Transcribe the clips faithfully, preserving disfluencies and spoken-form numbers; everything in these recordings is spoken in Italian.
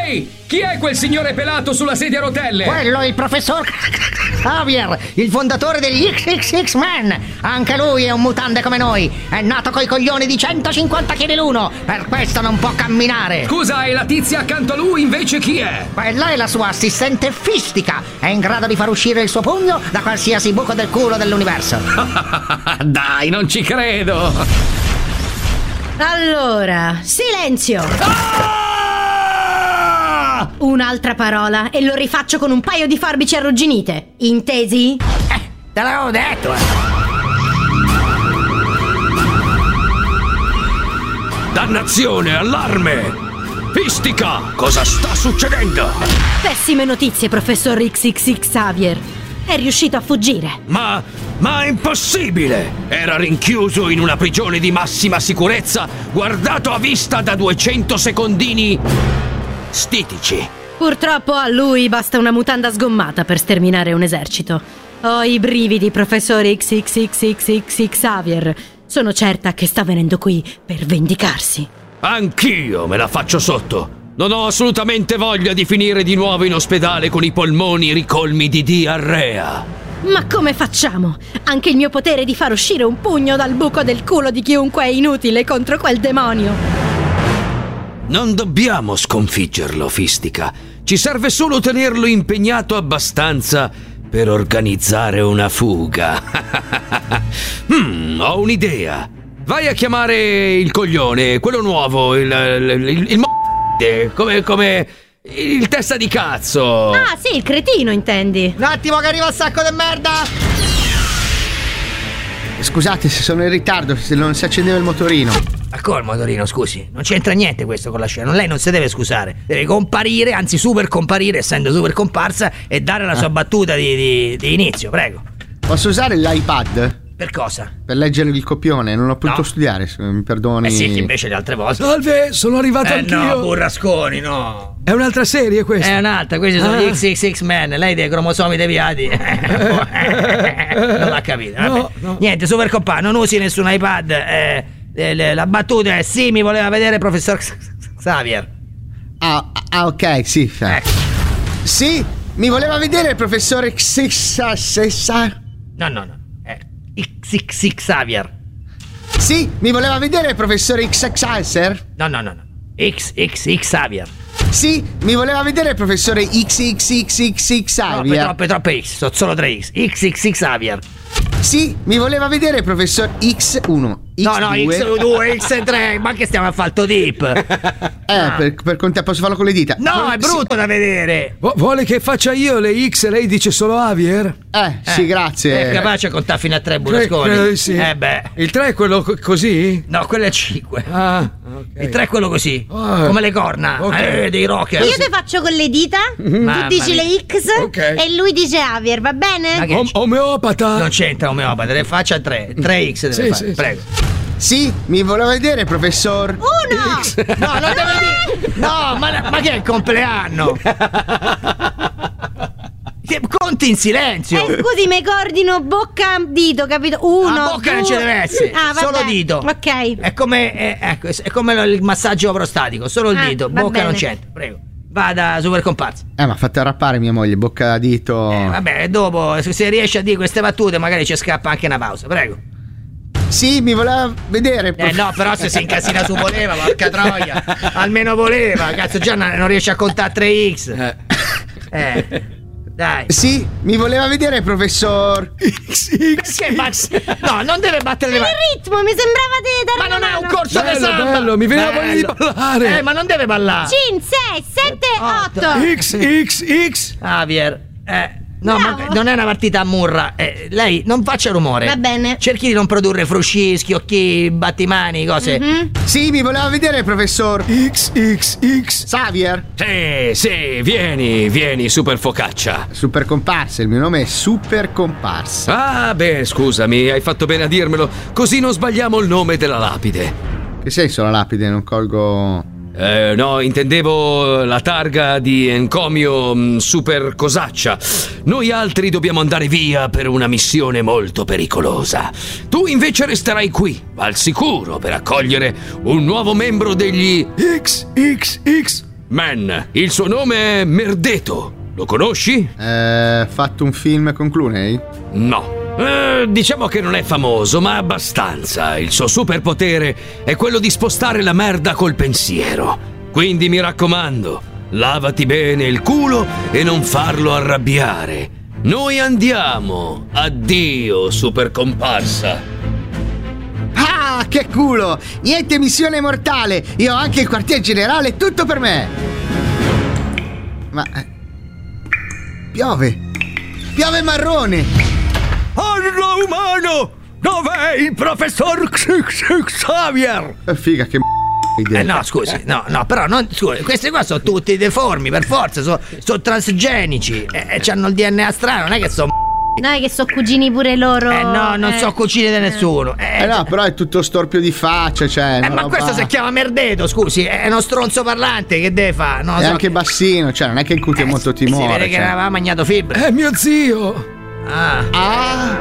Ehi, chi è quel signore pelato sulla sedia a rotelle? Quello è il professor Xavier, il fondatore degli X X X Men. Anche lui è un mutante come noi. È nato coi coglioni di centocinquanta chili l'uno. Per questo non può camminare. Scusa, e la tizia accanto a lui invece chi è? Quella è la sua assistente fistica. È in grado di far uscire il suo pugno da qualsiasi buco del culo dell'universo. Dai, non ci credo. Allora, silenzio. Ah! Un'altra parola e lo rifaccio con un paio di forbici arrugginite. Intesi? Eh, te l'avevo detto, eh. Dannazione, allarme! Fistica, cosa sta succedendo? Pessime notizie, professor X X X Xavier. È riuscito a fuggire. Ma... ma è impossibile! Era rinchiuso in una prigione di massima sicurezza, guardato a vista da duecento secondini stitici. Purtroppo a lui basta una mutanda sgommata per sterminare un esercito. Ho i brividi, professor X X X X X Xavier. Sono certa che sta venendo qui per vendicarsi. Anch'io me la faccio sotto. Non ho assolutamente voglia di finire di nuovo in ospedale con i polmoni ricolmi di diarrea. Ma come facciamo? Anche il mio potere di far uscire un pugno dal buco del culo di chiunque è inutile contro quel demonio. Non dobbiamo sconfiggerlo, Fistica. Ci serve solo tenerlo impegnato abbastanza per organizzare una fuga. hmm, ho un'idea. Vai a chiamare il coglione, quello nuovo, il... il, il, il m***e, come... come... il testa di cazzo. Ah, sì, il cretino, intendi. Un attimo che arriva il sacco di merda. Scusate se sono in ritardo, se non si accendeva il motorino. Ma come il motorino, scusi? Non c'entra niente questo con la scena. Lei non si deve scusare. Deve comparire, anzi super comparire, essendo super comparsa, e dare la sua ah. battuta di, di, di inizio, prego. Posso usare l'iPad? Per cosa? Per leggere il copione, non ho potuto no. studiare, se mi perdoni. Eh sì, che invece le altre volte. Salve, sono arrivato eh anch'io. No, burrasconi, no. È un'altra serie questa? È un'altra, questi sono ah. gli X X X Men, lei dei cromosomi deviati. Non l'ha capito. No, no. Niente, super compà, non usi nessun iPad. Eh, eh, la battuta è sì, mi voleva vedere il professor Xavier. Ah, ah ok, sì. Ecco. Sì, mi voleva vedere il professore X. No, no, no. X X X Xavier. Sì, mi voleva vedere il professore X Xavier? No, no, no, no. X X X Xavier. Sì, mi voleva vedere il professore X X X X Xavier. Troppe, troppe, troppe X, sono solo tre X. X X X Xavier. Sì, mi voleva vedere il professor X uno. X no, no, X due, X tre, ma che stiamo a fare il dip? Eh, ah. per, per conte posso farlo con le dita. No, è brutto sì. da vedere. Vuole che faccia io le X e lei dice solo Javier? Eh, eh, sì, grazie. È capace a contare fino a tre, burasconi? Eh, sì. Eh beh. Il tre è quello co- così? No, quello è cinque. Ah, ok. Il tre è quello così, oh. come le corna, okay. eh, dei rocker. Io te faccio con le dita, tu dici le X okay. e lui dice Javier, va bene? O- omeopata. Non c'entra omeopata, ne faccia tre, tre X deve sì, fare, sì, prego. Sì, mi voleva vedere, professor. Uno! X. No, non deve dire. No, ma, ma che è il compleanno? Conti in silenzio. Eh, scusi, mi coordino bocca, dito, capito? Uno. La bocca due. non ci deve essere. Ah, solo dito. Ok. È come, è, ecco, è come il massaggio prostatico, solo il ah, dito, bocca bene. non c'entra. Prego. Vada super comparsa. Eh, ma fate arrappare mia moglie, bocca da dito. Eh, vabbè, dopo, se riesce a dire queste battute, magari ci scappa anche una pausa, prego. Sì, mi voleva vedere. Eh no, però se si incasina su voleva, porca troia. Almeno voleva, cazzo, già non riesce a contare tre X. Eh. eh. Dai. Sì, mi voleva vedere, professor X X. Perché bat- No, non deve battere le mani. Il ritmo, mi sembrava di dare. Ma non è un corso bello, di samba. bello, mi viene voglia di ballare. Eh, ma non deve ballare. cinque, sei, sette, otto. X X X. Javier, eh no, ma non è una partita a murra. Eh, lei non faccia rumore. Va bene. Cerchi di non produrre frusci, schiocchi, battimani, cose. Mm-hmm. Sì, mi voleva vedere, professor X X X Xavier. Sì, sì, vieni, vieni, super focaccia. Super comparsa, il mio nome è Super Comparsa. Ah, beh, scusami, hai fatto bene a dirmelo. Così non sbagliamo il nome della lapide. Che senso la lapide? Non colgo. Eh, no, intendevo la targa di encomio mh, super cosaccia. Noi altri dobbiamo andare via per una missione molto pericolosa. Tu invece resterai qui, al sicuro, per accogliere un nuovo membro degli X X X Man, il suo nome è Merdeto. Lo conosci? Eh, fatto un film con Clooney? No. Eh, diciamo che non è famoso, ma abbastanza. Il suo superpotere è quello di spostare la merda col pensiero. Quindi mi raccomando, lavati bene il culo e non farlo arrabbiare. Noi andiamo. Addio, super comparsa. Ah, che culo! Niente missione mortale! Io ho anche il quartier generale, tutto per me! Ma... piove! Piove marrone! Arlo umano! Dov'è il professor Xavier? Eh, figa, che idea. Eh no, scusi, no, no, però non, scusi, questi qua sono tutti deformi, per forza, sono, sono transgenici e, e hanno il D N A strano, non è che sono... Non è che so cugini pure loro. Eh no, non eh. so cucine di nessuno. Eh, Eh no, però è tutto storpio di faccia, cioè. eh, una ma roba- questo si chiama Merdeto, scusi, è uno stronzo parlante, che deve fare? Non lo È so. anche bassino, cioè non è che il culo è molto Si timore. vede che cioè. non aveva mangiato fibre. È mio zio. Ah. Ah,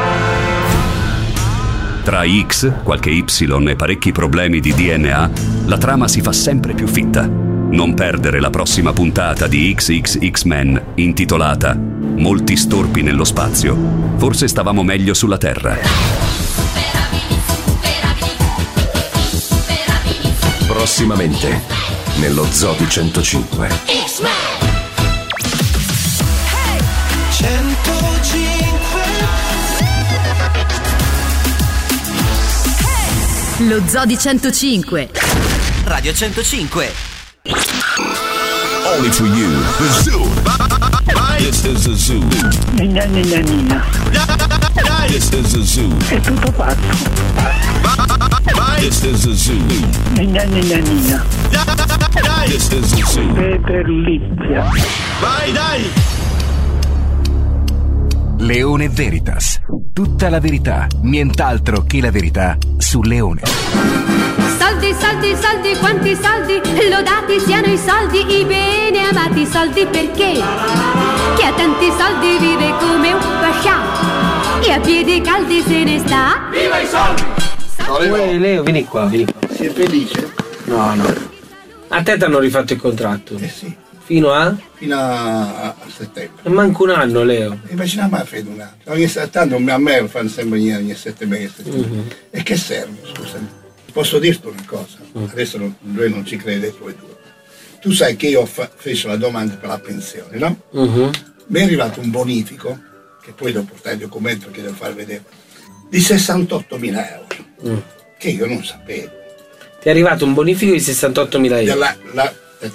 Tra X, qualche Y e parecchi problemi di D N A, la trama si fa sempre più fitta. Non perdere la prossima puntata di X X X-Men, intitolata Molti storpi nello spazio. Forse stavamo meglio sulla Terra. Prossimamente, nello Zoo di centocinque. Lo Zoo di centocinque. Radio centocinque. Only for you, the zoo. This is the zoo. Nina, nina, nina. This is the zoo. È tutto pazzo. This is the zoo. Nina, nina, nina. This is the zoo. Peter Lizia. Vai, dai! Leone Veritas. Tutta la verità, nient'altro che la verità su Leone. Soldi, soldi, soldi, quanti soldi, lodati siano i soldi, i bene amati soldi, perché chi ha tanti soldi vive come un pascià e a piedi caldi se ne sta. Viva i soldi! Uè, Leo, vieni qua, vieni qua. Sei felice? No, no. A te ti hanno rifatto il contratto. Eh sì. Fino a? Fino a, a settembre. E manco un anno, Leo. E invece non mi ha fatto un anno. Ogni, tanto a me lo fanno sempre ogni, ogni sette mesi. Mm-hmm. E che serve, scusami? Posso dirti una cosa? Mm. Adesso non, lui non ci crede, tu e tu. Tu sai che io fa, feci la domanda per la pensione, no? Mm-hmm. Mi è arrivato un bonifico, che poi devo portare il documento che devo far vedere, di sessantottomila euro, mm. che io non sapevo. Ti è arrivato un bonifico di sessantottomila euro? La, la,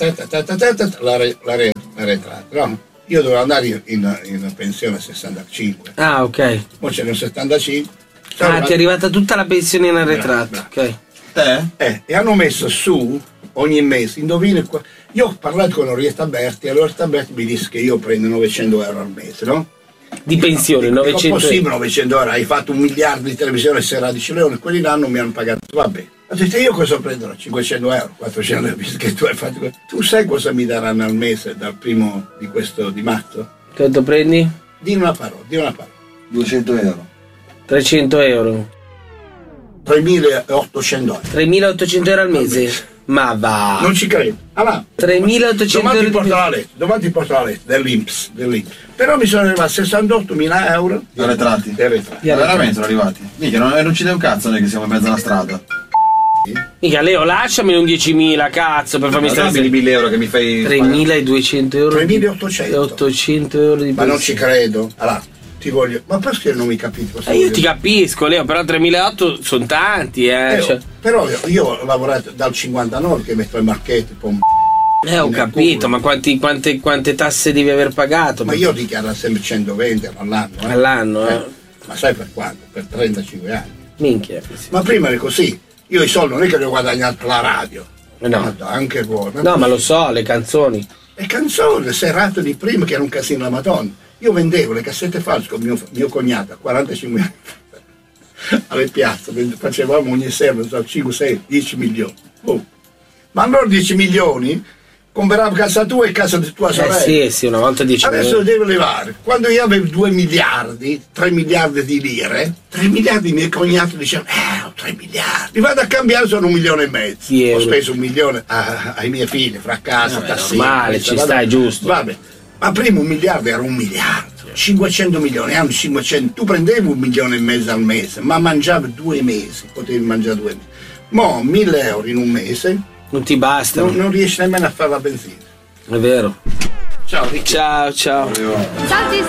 la, la, la retrata, no? Io dovevo andare in, in, in pensione a sessantacinque. Ah, ok. Poi ce ne ho settantacinque. Ah, arrivata... ti è arrivata tutta la pensione in arretrato, ok. Eh? Eh, e hanno messo su ogni mese, indovina qua. Io ho parlato con Orietta Berti e Orietta Berti mi disse che io prendo novecento euro al mese, no? Di pensione, no, novecento euro? È possibile novecento euro, hai fatto un miliardo di televisione Serra di Leone, quelli là non mi hanno pagato, vabbè. Ho detto io cosa prenderò? cinquecento euro, quattrocento euro, visto che tu hai fatto questo. Tu sai cosa mi daranno al mese dal primo di questo di marzo? Quanto prendi? Di una parola, di una parola. duecento euro. trecento euro. tremilaottocento euro. tremilaottocento euro al mese? Ma va! Non ci credo. Allora, tremilaottocento euro. Domani ti porto la lettera, domani ti porto la lettera dell'I N P S, dell'I N P S. Però mi sono arrivati sessantottomila euro di arretrati. Di arretrati. Ma veramente sono arrivati? Mica, non, non ci dai un cazzo noi che siamo in mezzo alla strada. Mica, Leo, lasciami un diecimila, cazzo, per farmi stare i mille euro che mi fai tremiladuecento euro. tremilaottocento. ottocento euro di ma non ci credo. Allora, ti voglio. Ma perché non mi capite? Eh, io ti capisco, Leo, però tremilaottocento sono tanti, eh. eh cioè. Però io, io ho lavorato dal cinquantanove che metto i marchetti, pom. Eh, ho capito, ma quanti, quante, quante tasse devi aver pagato? Ma io dichiaro sempre centoventi all'anno. Eh. All'anno, eh. eh. Ma sai per quanto? Per trentacinque anni. Minchia. Ma prima era così. Io i soldi non è che li ho guadagnati per la radio. No. Anche voi. Ma no, così. ma lo so, le canzoni. Le canzoni, le serate di prima che era un casino la Madonna. Io vendevo le cassette false con mio, mio cognato a quarantacinque anni alle piazze, facevamo ogni sera so, cinque, sei, dieci milioni. Oh. Ma allora dieci milioni compravo casa tua e casa di tua sorella. Eh sì, sì, una volta dieci Adesso milioni. lo devo levare. Quando io avevo due miliardi, tre miliardi di lire, tre miliardi i miei cognati dicevano, eh, tre miliardi. Vado a cambiare, sono un milione e mezzo. Sì, ho euro. speso un milione a, ai miei figli, fra casa, Vabbè, tassini. normale, ci sta, è giusto. Vabbè, ma prima un miliardo era un miliardo. cinquecento milioni, hanno cinquecento. Tu prendevi un milione e mezzo al mese, ma mangiavi due mesi, potevi mangiare due mesi. Mo' mille euro in un mese. Non ti basta. Non, non riesci nemmeno a fare la benzina. È vero. Ciao, Ricchi. Ciao, ciao. Saldi,